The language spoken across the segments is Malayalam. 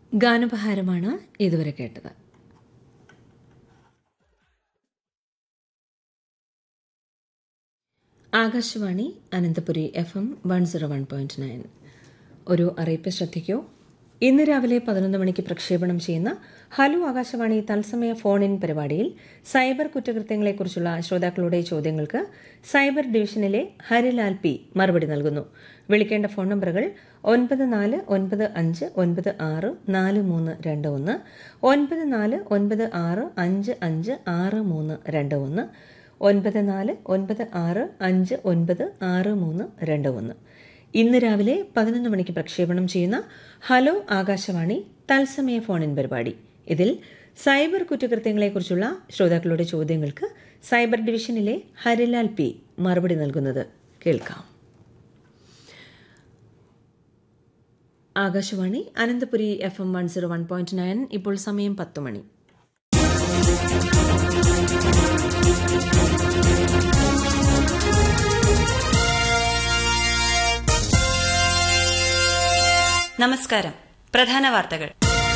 ഗാനോപഹാരമാണ് ഇതുവരെ കേട്ടത്. ആകാശവാണി അനന്തപുരി FM 101.9. ഒരു അറിയിപ്പ് ശ്രദ്ധിക്കൂ. ഇന്ന് രാവിലെ 11 മണിക്ക് പ്രക്ഷേപണം ചെയ്യുന്ന ഹലോ ആകാശവാണി തത്സമയ ഫോൺ ഇൻ പരിപാടിയിൽ സൈബർ കുറ്റകൃത്യങ്ങളെക്കുറിച്ചുള്ള ശ്രോതാക്കളുടെ ചോദ്യങ്ങൾക്ക് സൈബർ ഡിവിഷനിലെ ഹരിലാൽ പി മറുപടി നൽകുന്നു. വിളിക്കേണ്ട ഫോൺ നമ്പറുകൾ 9495964321, 9496556321, 9496596321. ഇന്ന് രാവിലെ 11 മണിക്ക് പ്രക്ഷേപണം ചെയ്യുന്ന ഹലോ ആകാശവാണി തത്സമയ ഫോൺ ഇൻ പരിപാടി. ഇതിൽ സൈബർ കുറ്റകൃത്യങ്ങളെക്കുറിച്ചുള്ള ശ്രോതാക്കളുടെ ചോദ്യങ്ങൾക്ക് സൈബർ ഡിവിഷനിലെ ഹരിലാൽ പി മറുപടി നൽകുന്നത് കേൾക്കാം. ആകാശവാണി അനന്തപുരി FM 101.9. ഇപ്പോൾ സമയം 10 മണി. നമസ്കാരം. പ്രധാന വാർത്തകൾ.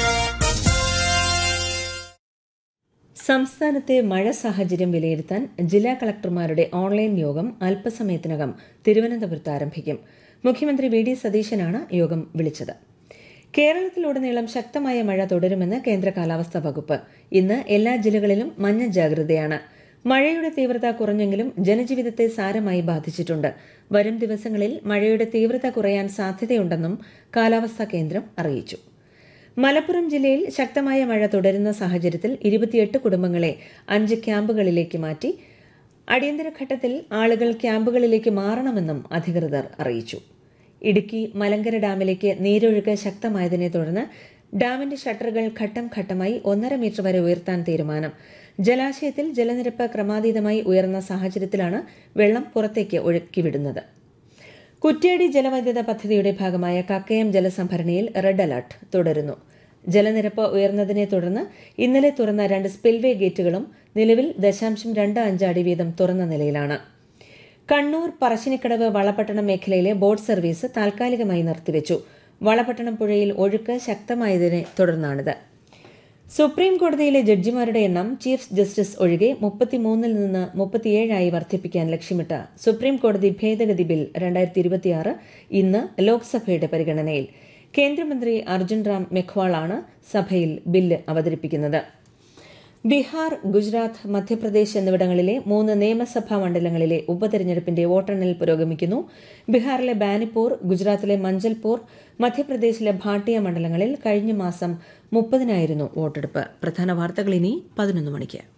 സംസ്ഥാനത്തെ മഴ സാഹചര്യം വിലയിരുത്താൻ ജില്ലാ കളക്ടർമാരുടെ ഓൺലൈൻ യോഗം അല്പസമയത്തിനകം തിരുവനന്തപുരത്ത് ആരംഭിക്കും. മുഖ്യമന്ത്രി വി ഡി സതീശനാണ് യോഗം വിളിച്ചത്. കേരളത്തിലുടനീളം ശക്തമായ മഴ തുടരുമെന്ന് കേന്ദ്ര കാലാവസ്ഥാ വകുപ്പ്. ഇന്ന് എല്ലാ ജില്ലകളിലും മഞ്ഞ ജാഗ്രതയാണ്. മഴയുടെ തീവ്രത കുറഞ്ഞെങ്കിലും ജനജീവിതത്തെ സാരമായി ബാധിച്ചിട്ടുണ്ട്. വരും ദിവസങ്ങളിൽ മഴയുടെ തീവ്രത കുറയാൻ സാധ്യതയുണ്ടെന്നും കാലാവസ്ഥാ കേന്ദ്രം അറിയിച്ചു. മലപ്പുറം ജില്ലയിൽ ശക്തമായ മഴ തുടരുന്ന സാഹചര്യത്തിൽ 28 കുടുംബങ്ങളെ 5 ക്യാമ്പുകളിലേക്ക് മാറ്റി. അടിയന്തര ഘട്ടത്തിൽ ആളുകൾ ക്യാമ്പുകളിലേക്ക് മാറണമെന്നും അധികൃതർ അറിയിച്ചു. ഇടുക്കി മലങ്കര ഡാമിലേക്ക് നീരൊഴുക്ക് ശക്തമായതിനെ തുടർന്ന് ഡാമിന്റെ ഷട്ടറുകൾ ഘട്ടം ഘട്ടമായി 1.5 മീറ്റർ വരെ ഉയർത്താൻ തീരുമാനം. ജലാശയത്തിൽ ജലനിരപ്പ് ക്രമാതീതമായി ഉയർന്ന സാഹചര്യത്തിലാണ് വെള്ളം പുറത്തേക്ക് ഒഴുക്കിവിടുന്നത്. കുറ്റ്യാടി ജലവൈദ്യുത പദ്ധതിയുടെ ഭാഗമായ കക്കയം ജലസംഭരണിയിൽ റെഡ് അലർട്ട് തുടരുന്നു. ജലനിരപ്പ് ഉയർന്നതിനെ തുടർന്ന് ഇന്നലെ തുറന്ന 2 സ്പിൽവേ ഗേറ്റുകളും നിലവിൽ 0.25 അടി വീതം തുറന്ന നിലയിലാണ്. കണ്ണൂർ പറശ്ശിനിക്കടവ് വളപട്ടണം മേഖലയിലെ ബോട്ട് സർവീസ് താൽക്കാലികമായി നിർത്തിവച്ചു. വളപട്ടണം പുഴയിൽ ഒഴുക്ക് ശക്തമായതിനെ തുടർന്നാണിത്. സുപ്രീം കോടതിയിലെ ജഡ്ജിമാരുടെ എണ്ണം ചീഫ് ജസ്റ്റിസ് ഒഴികെ 33 നിന്ന് 37 വർദ്ധിപ്പിക്കാൻ ലക്ഷ്യമിട്ട സുപ്രീം കോടതി ഭേദഗതി ബിൽ 2026 ഇന്ന് ലോക്സഭയുടെ പരിഗണനയിൽ. കേന്ദ്രമന്ത്രി അർജുൻ റാം മെഘ്വാളാണ് സഭയിൽ ബില്ല് അവതരിപ്പിക്കുന്നത്. ബീഹാർ, ഗുജറാത്ത്, മധ്യപ്രദേശ് എന്നിവിടങ്ങളിലെ 3 നിയമസഭാ മണ്ഡലങ്ങളിലെ ഉപതെരഞ്ഞെടുപ്പിന്റെ വോട്ടെണ്ണൽ പുരോഗമിക്കുന്നു. ബീഹാറിലെ ബാനിപ്പൂർ, ഗുജറാത്തിലെ മഞ്ചൽപൂർ, മധ്യപ്രദേശിലെ ഭാട്ടിയ മണ്ഡലങ്ങളിൽ കഴിഞ്ഞ മാസം 30-നായിരുന്നു വോട്ടെടുപ്പ്. പ്രധാന വാർത്തകൾ ഇനി 11 മണിക്ക്.